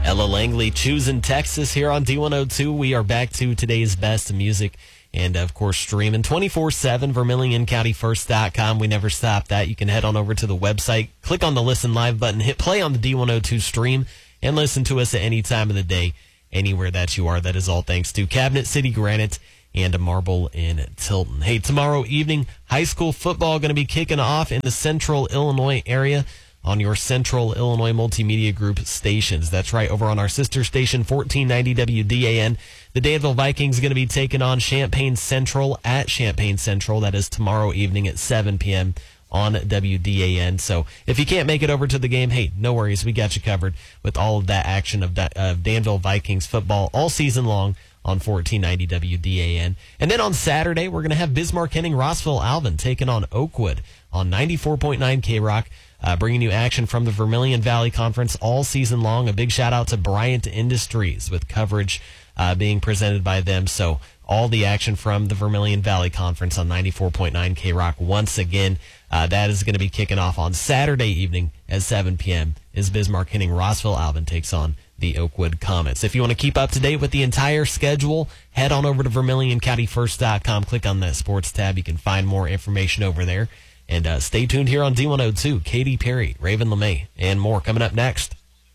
Ella Langley, Choosing Texas here on D102. We are back to today's best music and, of course, streaming 24/7, VermilionCountyFirst.com. We never stop that. You can head on over to the website, click on the Listen Live button, hit play on the D102 stream, and listen to us at any time of the day, anywhere that you are. That is all thanks to Cabinet City Granite and a Marble in Tilton. Hey, tomorrow evening, high school football going to be kicking off in the Central Illinois area on your Central Illinois Multimedia Group stations. That's right, over on our sister station, 1490 WDAN. The Danville Vikings going to be taking on Champaign Central at Champaign Central. That is tomorrow evening at 7 p.m. on WDAN. So if you can't make it over to the game, hey, no worries. We got you covered with all of that action of Danville Vikings football all season long on 1490 WDAN. And then on Saturday, we're going to have Bismarck Henning Rossville Alvin taking on Oakwood on 94.9 K-Rock, bringing you action from the Vermilion Valley Conference all season long. A big shout out to Bryant Industries with coverage being presented by them. So all the action from the Vermilion Valley Conference on 94.9 K-Rock once again. That is going to be kicking off on Saturday evening at 7 p.m. as Bismarck Henning Rossville Alvin takes on the Oakwood Comets. If you want to keep up to date with the entire schedule, head on over to VermilionCountyFirst.com. Click on that sports tab. You can find more information over there. And stay tuned here on D102. Katy Perry, Raven LeMay, and more coming up next.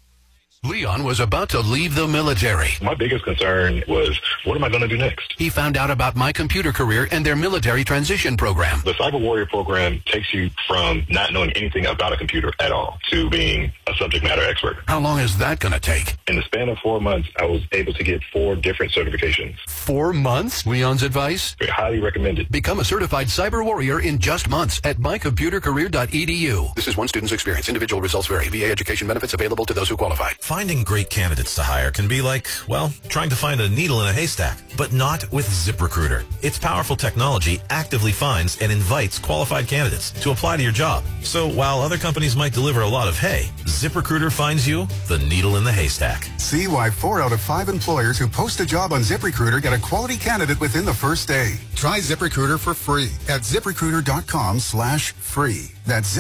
Leon was about to leave the military. My biggest concern was, what am I going to do next? He found out about My Computer Career and their military transition program. The Cyber Warrior program takes you from not knowing anything about a computer at all to being a subject matter expert. How long is that going to take? In the span of 4 months, I was able to get 4 different certifications. 4 months? Leon's advice? Highly recommended. Become a certified cyber warrior in just months at mycomputercareer.edu. This is one student's experience. Individual results vary. VA education benefits available to those who qualify. Finding great candidates to hire can be like, well, trying to find a needle in a haystack, but not with ZipRecruiter. Its powerful technology actively finds and invites qualified candidates to apply to your job. So while other companies might deliver a lot of hay, ZipRecruiter finds you the needle in the haystack. See why 4 out of 5 employers who post a job on ZipRecruiter get a quality candidate within the first day. Try ZipRecruiter for free at ZipRecruiter.com/free. That's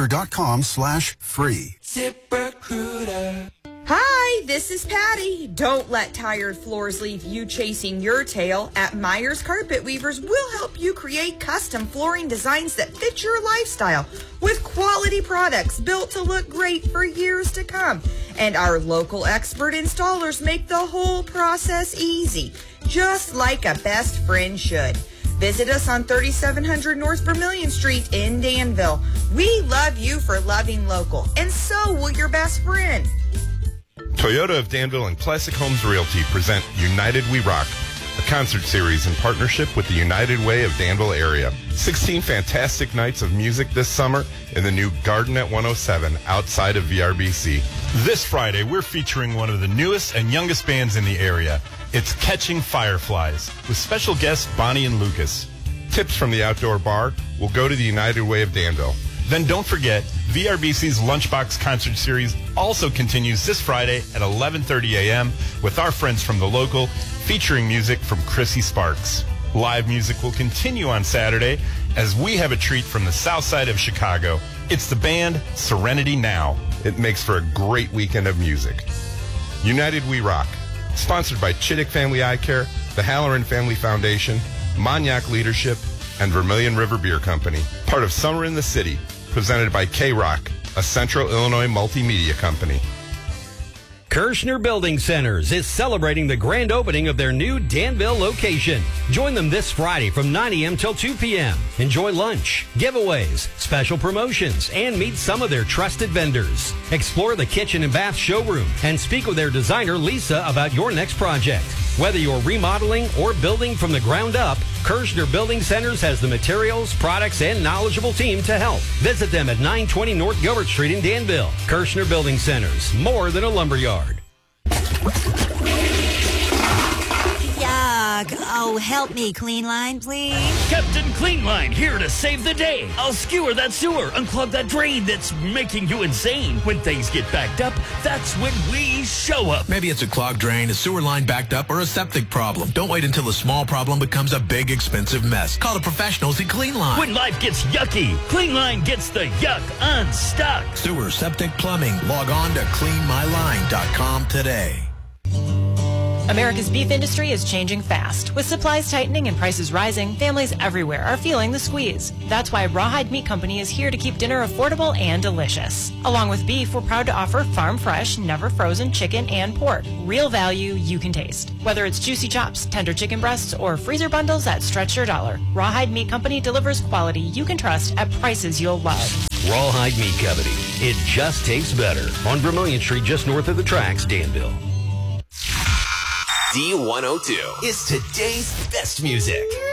ZipRecruiter.com/free. ZipRecruiter. Hi, this is Patty. Don't let tired floors leave you chasing your tail. At Myers Carpet Weavers, we'll help you create custom flooring designs that fit your lifestyle with quality products built to look great for years to come. And our local expert installers make the whole process easy, just like a best friend should. Visit us on 3700 North Vermilion Street in Danville. We love you for loving local, and so will your best friend. Toyota of Danville and Classic Homes Realty present United We Rock, a concert series in partnership with the United Way of Danville area. 16 fantastic nights of music this summer in the new Garden at 107 outside of VRBC. This Friday, we're featuring one of the newest and youngest bands in the area. It's Catching Fireflies, with special guests Bonnie and Lucas. Tips from the outdoor bar will go to the United Way of Danville. Then don't forget, VRBC's Lunchbox Concert Series also continues this Friday at 11:30 a.m. with our friends from the local, featuring music from Chrissy Sparks. Live music will continue on Saturday as we have a treat from the south side of Chicago. It's the band Serenity Now. It makes for a great weekend of music. United We Rock, sponsored by Chittick Family Eye Care, the Halloran Family Foundation, Mognac Leadership, and Vermilion River Beer Company. Part of Summer in the City, presented by K-Rock, a Central Illinois multimedia company. Kirschner Building Centers is celebrating the grand opening of their new Danville location. Join them this Friday from 9 a.m. till 2 p.m. Enjoy lunch, giveaways, special promotions, and meet some of their trusted vendors. Explore the kitchen and bath showroom and speak with their designer, Lisa, about your next project. Whether you're remodeling or building from the ground up, Kirschner Building Centers has the materials, products, and knowledgeable team to help. Visit them at 920 North Gilbert Street in Danville. Kirschner Building Centers, more than a lumberyard. Yeah, yuck. Oh, help me, Clean Line, please. Captain Clean Line here to save the day. I'll skewer that sewer, unclog that drain that's making you insane. When things get backed up, that's when we show up. Maybe it's a clogged drain, a sewer line backed up, or a septic problem. Don't wait until a small problem becomes a big, expensive mess. Call the professionals at Clean Line. When life gets yucky, Clean Line gets the yuck unstuck. Sewer, septic, plumbing. Log on to cleanmyline.com today. America's beef industry is changing fast. With supplies tightening and prices rising, families everywhere are feeling the squeeze. That's why Rawhide Meat Company is here to keep dinner affordable and delicious. Along with beef, we're proud to offer farm fresh, never frozen chicken and pork. Real value you can taste. Whether it's juicy chops, tender chicken breasts, or freezer bundles that stretch your dollar, Rawhide Meat Company delivers quality you can trust at prices you'll love. Rawhide Meat Company. It just tastes better. On Vermilion Street, just north of the tracks, Danville. D102 is today's best music.